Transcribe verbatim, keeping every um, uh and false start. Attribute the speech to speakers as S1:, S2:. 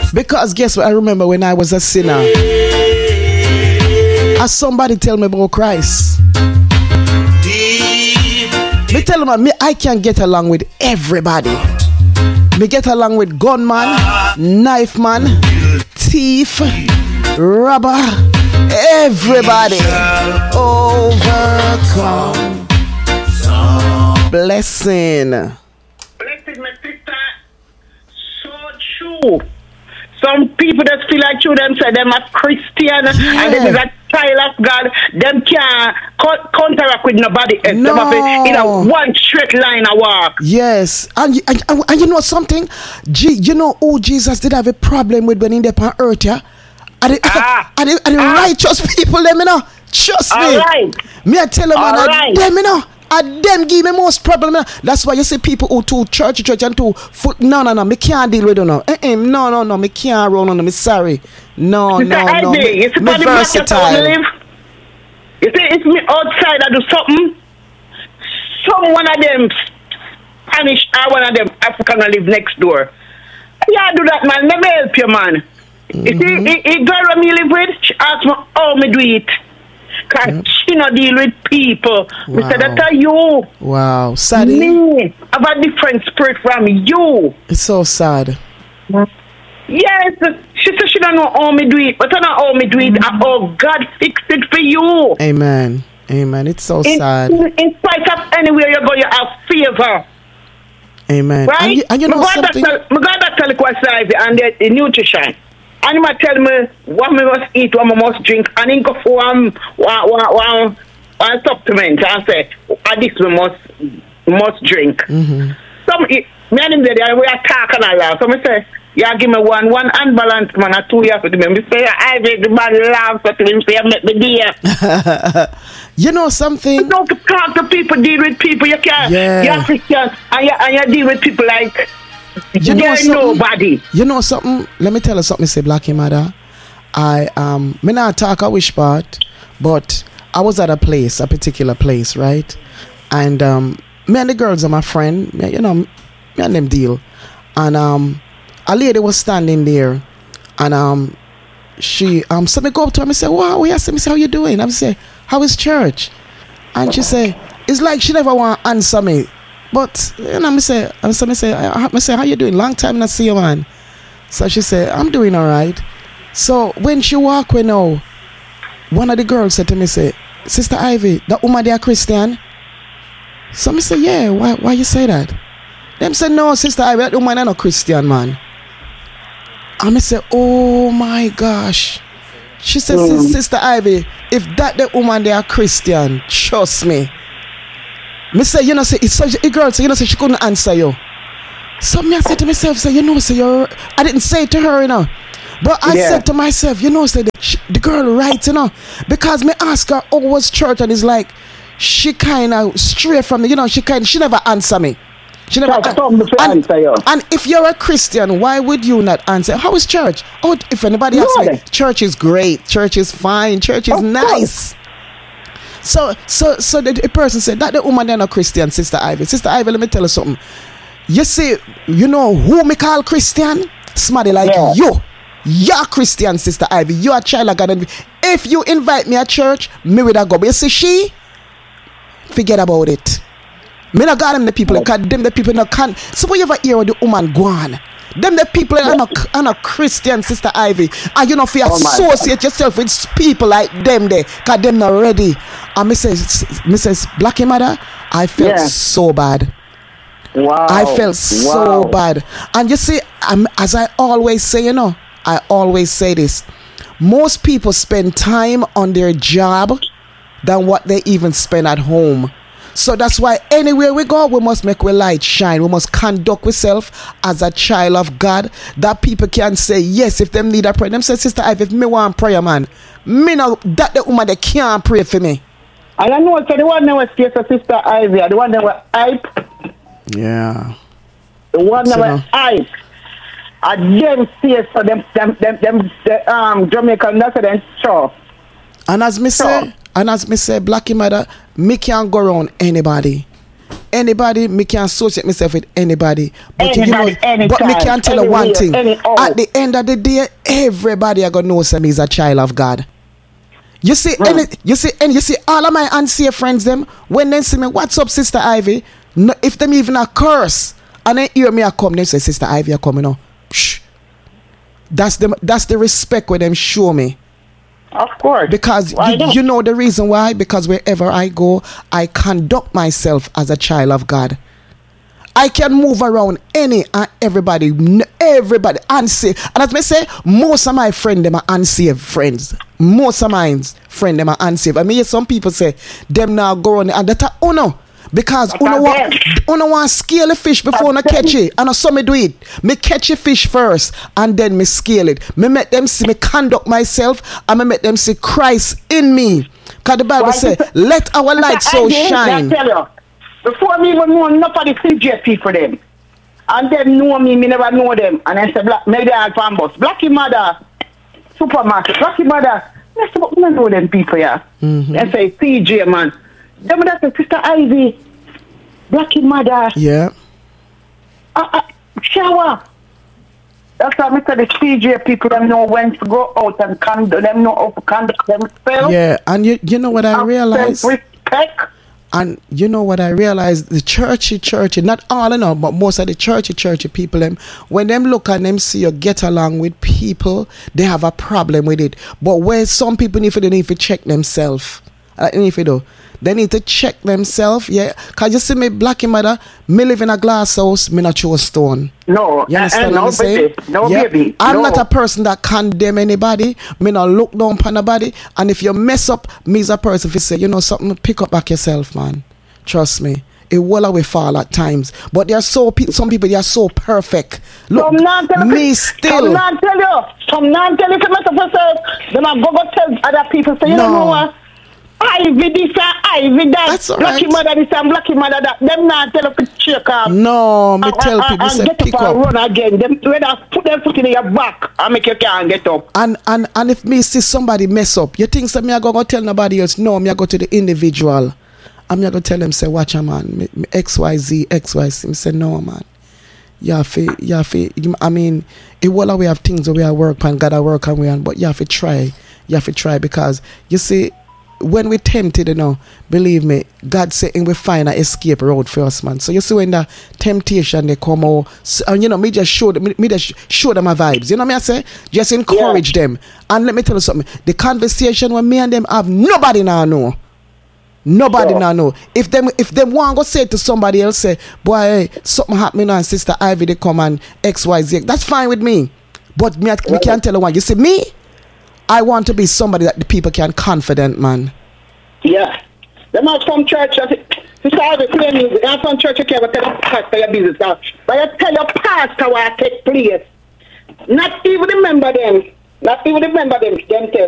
S1: Because guess what? I remember when I was a sinner. As somebody tell me about Christ. Me tell them me I can get along with everybody. Me get along with gunman, knife man, thief, robber, everybody. Overcome. Blessing.
S2: Blessing, my sister. So true. Some people that feel like you them say them are Christian yeah. and them is a child of God. Them can't co- counteract with nobody else.
S1: No.
S2: Them have to, in a one straight line of walk.
S1: Yes, and, you- and, and, and you know something? G, you know who Jesus did have a problem with when in the on earth, yeah? And the,
S2: Ah.
S1: and the, and the
S2: Ah.
S1: righteous people, them, you know. Trust me.
S2: All right.
S1: Me, I tell them,
S2: All
S1: man,
S2: right.
S1: them, you know. And them give me most problem. You know. That's why you see people who to church, church, and to foot. No, no, no. Me can't deal with them now. Eh-eh, no, no, no. Me can't run on them. Me sorry. No,
S2: Sister
S1: no, no.
S2: Ivy,
S1: Me,
S2: you see
S1: me
S2: for the black you
S1: versatile.
S2: live? You see, it's me outside I do something. Some one of them Spanish or one of them African live next door. Yeah, do that, man. Never help you, man.
S1: Mm-hmm.
S2: You see, he, he girl when me live with, she asked me how me do it. Because
S1: Yep.
S2: she not deal with people. Me said,
S1: Wow.
S2: that are you.
S1: Wow. Sad. eh?
S2: Me have a different spirit from you.
S1: It's so sad.
S2: Yes, she said she don't know how me do it, but I know how me do it. and how God fixed it for you.
S1: Amen. Amen. It's so
S2: In,
S1: sad.
S2: in, in spite of anywhere you go, you have favor.
S1: Amen.
S2: Right?
S1: And you, and you know
S2: my God
S1: something?
S2: Tell, my God that tell you what's life and the, the nutrition. And he might tell me what me must eat, what me must drink, and he go for one, one, one, one, one supplement and say, ah, this we must, must drink.
S1: Mm-hmm.
S2: Some, me and him there, we are talking a lot. So I say, yeah, give me one, one unbalanced man, a two years with him. I say, I make the man laugh, but him say, I make the dear.
S1: You know something?
S2: You don't talk to people, deal with people. You can't.
S1: Yeah.
S2: You're Christian, and you, and you deal with people like
S1: You know
S2: they're
S1: something?
S2: nobody.
S1: You know something? Let me tell you something, say Blackie Mother. I um me not talk a wish part, but I was at a place, a particular place, right? And um me and the girls are my friend, me, you know, me and them deal. And um a lady was standing there and um she um so me go up to her and say, wow, yes, me say, how you doing? I say, how is church? And she say, it's like she never want to answer me. But you know, me say, and so me say, I, I say, how you doing? Long time not see you, man. So she said, I'm doing all right. So when she walk away now, one of the girls said to me, say, Sister Ivy, that woman they are Christian? So me say, yeah, why why you say that? Them say, no, Sister Ivy, that woman is not Christian, man. And me say, oh my gosh. She said,
S2: Mm.
S1: Sister Ivy, if that the woman they are Christian, trust me. Me say, you know, say it's such a girl, say, you know, say she couldn't answer you. So me I said to myself, say, you know, say you're I didn't say it to her, you know. But I
S2: Yeah.
S1: said to myself, you know, say the, sh- the girl right, you know. Because me ask her, oh, was church? And it's like she kinda straight from me, you know, she kind she never answer me. She never
S2: That's something to
S1: and,
S2: answer you.
S1: and if you're a Christian, why would you not answer? How is church? Oh, if anybody asks me,
S2: No.
S1: church is great, church is fine, church is
S2: Of course.
S1: nice. So, so, so the, the person said that the woman they're not Christian, Sister Ivy. Sister Ivy, let me tell you something. You see, you know who me call Christian? Somebody like
S2: Yeah.
S1: you. You're Christian, Sister Ivy. You're a child of God. And if you invite me at church, me with a go. But you see, she, forget about it. Me not got them the people, because them the people not can. So when you ever hear the woman go on, them the people are not, are not Christian, Sister Ivy. And you know, if you
S2: Oh my
S1: associate yourself with people like them there, because them not ready. And me says, me says, Blackie Mother, I felt
S2: Yeah.
S1: so bad.
S2: Wow.
S1: I felt so
S2: Wow.
S1: bad. And you see, um, as I always say, you know, I always say this. Most people spend time on their job than what they even spend at home. So that's why anywhere we go, we must make our light shine. We must conduct ourselves as a child of God, that people can say, yes, if them need a prayer. Them say, Sister Ivy, if me want prayer, man, me know that the woman, they can't pray for me.
S2: And I know, so the one that was scared of Sister Ivy, the one that was hype,
S1: Yeah.
S2: the one that
S1: So
S2: was
S1: no.
S2: hype, and them scared for them, them, them, them, the, um, Jamaican, that's them, sure.
S1: And as me say,
S2: Sure.
S1: and as me say, Blackie Mother, me can't go around anybody. anybody, me can associate myself with anybody. But
S2: Anybody,
S1: you know,
S2: anytime,
S1: but me can tell you one
S2: anywhere,
S1: thing.
S2: any hour.
S1: At the end of the day, everybody are gonna know some is a child of God. You see,
S2: Hmm.
S1: any, you see, and you see, all of my unsaved friends them when they see me, what's up, Sister Ivy? No, if them even a curse and they hear me, I come, they say, Sister Ivy, I coming on. Shh. That's the that's the respect where them show me.
S2: Of course.
S1: Because
S2: Why
S1: you,
S2: not?
S1: you know the reason why? Because wherever I go, I conduct myself as a child of God. I can move around any and everybody, n- everybody unsaved. And as I say, most of my friends them are unsaved friends. Most of my friends them are unsaved. I mean, yes, some people say them now go on and that oh no. Because
S2: But
S1: uno want,
S2: again-
S1: uno want scale a fish before uno catch it. And I saw me do it. Me catch a fish first and then me scale it. Me make them see me conduct myself and me make them see Christ in me. Because the Bible
S2: Why
S1: says,
S2: this-
S1: let our light so
S2: I did,
S1: shine.
S2: I tell you, before me even know enough of the C J people them. And them know me, me never know them. And I say, Black, maybe I'll fan bus. Blackie mother, supermarket, Blackie mother. I say, but we don't know them people, yeah.
S1: Mhm.
S2: I say, C J, man. Them that's the Sister Ivy, Blackie mother,
S1: Yeah.
S2: uh, uh, shower. That's how I say the C J people, them know when to go out and conduct, them know how to conduct themselves.
S1: Yeah. And you, you know what I realized?
S2: Respect.
S1: And you know what I realized? The churchy, churchy, not all I know, but most of the churchy, churchy people, them when them look and them see you get along with people, they have a problem with it. But where some people need to, they need to check themselves. Uh, if you do, they need to check themselves. Yeah, cause you see me, Blackie mother, me live in a glass house, me not throw a stone.
S2: No,
S1: You understand
S2: uh,
S1: what
S2: no,
S1: I'm saying?
S2: baby. No,
S1: Yeah.
S2: baby.
S1: I'm
S2: no.
S1: not a person that condemn anybody. Me not look down upon nobody. And if you mess up, me as a person, if you say, you know something, pick up back yourself, man. Trust me. It will always fall at times. But they are so, pe- some people, they are so perfect. Look,
S2: Some non tell
S1: me
S2: you,
S1: still.
S2: Some non tell you. Some non tell you to myself yourself. Then I go go tell other people, say, you
S1: No.
S2: don't know what? Ivy this and Ivy that.
S1: That's all
S2: Blackie
S1: right.
S2: mother this and Blackie mother that. Them not tell you to check up.
S1: No, me
S2: And-
S1: tell
S2: and-
S1: people,
S2: and
S1: say,
S2: get
S1: pick
S2: up and
S1: up.
S2: run again. Them whether put them foot in your back and make you can't get up.
S1: And, and and if me see somebody mess up, you think that me I go go tell nobody else? No, me I go to the individual. I'm not gonna tell them say, watch a man, me, me X Y Z, X Y Z. Me say no man. You have to, you have to, I mean, it will we have things that we are work on, gotta work on we on, but you have to try. You have to try because you see, when we're tempted, you know, believe me, God said and we find an escape road for us, man. So you see when the temptation they come out, so, and you know, me just show them, me, me just show them my vibes. You know what I say? Just encourage them. And let me tell you something. The conversation when me and them have, nobody now know. Nobody
S2: Sure.
S1: now know. If them if them want to go say to somebody else, say, boy, hey, something happening and Sister Ivy they come and X Y Z, that's fine with me. But me, I- me
S2: Right.
S1: can't tell you one. You see, me, I want to be somebody that the people can confident, man.
S2: Yeah. Them are from church. Sister Ivy play music. I'm from church. You can't tell your pastor your business. Now. But you tell your pastor what take place. Not even remember them. Not even remember them. Them tell